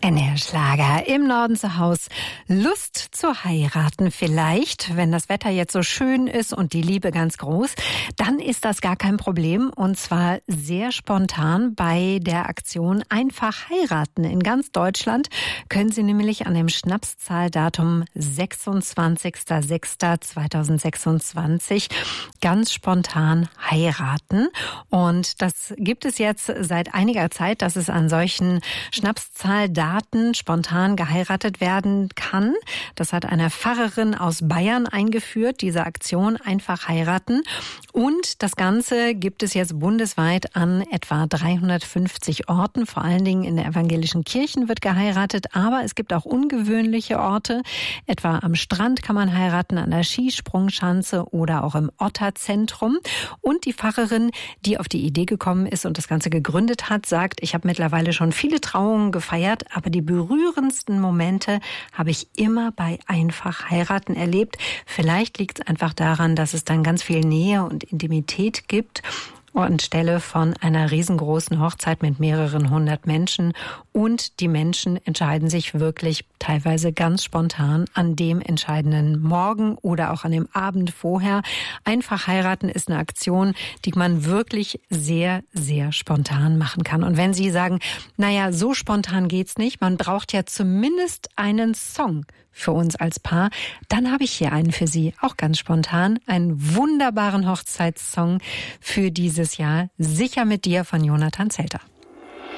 Der Schlager im Norden zu Haus. Lust zu heiraten vielleicht, wenn das Wetter jetzt so schön ist und die Liebe ganz groß, dann ist das gar kein Problem und zwar sehr spontan bei der Aktion Einfach heiraten. In ganz Deutschland können Sie nämlich an dem Schnapszahldatum 26.06.2026 ganz spontan heiraten und das gibt es jetzt seit einiger Zeit, dass es an solchen Schnapszahldaten spontan geheiratet werden kann. Das hat eine Pfarrerin aus Bayern eingeführt, diese Aktion Einfach heiraten. Und das Ganze gibt es jetzt bundesweit an etwa 350 Orten. Vor allen Dingen in der evangelischen Kirchen wird geheiratet. Aber es gibt auch ungewöhnliche Orte. Etwa am Strand kann man heiraten, an der Skisprungschanze oder auch im Otterzentrum. Und die Pfarrerin, die auf die Idee gekommen ist und das Ganze gegründet hat, sagt, ich habe mittlerweile schon viele Trauungen gefeiert, aber die berührendsten Momente habe ich immer bei Einfach heiraten erlebt. Vielleicht liegt es einfach daran, dass es dann ganz viel Nähe und Intimität gibt anstelle von einer riesengroßen Hochzeit mit mehreren hundert Menschen. Und die Menschen entscheiden sich wirklich teilweise ganz spontan an dem entscheidenden Morgen oder auch an dem Abend vorher. Einfach heiraten ist eine Aktion, die man wirklich sehr, sehr spontan machen kann. Und wenn Sie sagen, naja, so spontan geht's nicht, man braucht ja zumindest einen Song für uns als Paar, dann habe ich hier einen für Sie, auch ganz spontan, einen wunderbaren Hochzeitssong für dieses Jahr, Sicher mit dir von Jonathan Zelter.